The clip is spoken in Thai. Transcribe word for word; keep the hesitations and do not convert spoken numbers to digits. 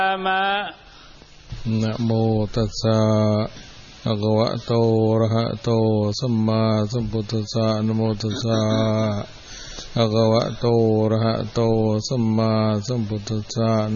มะนะโมตัสสะภะคะวะโตอะระหะโตสัมมาสัมพุทธัสสะนะโมตัสสะภะคะวะโตอะระหะโตสัมมาสัมพุทธัสสะ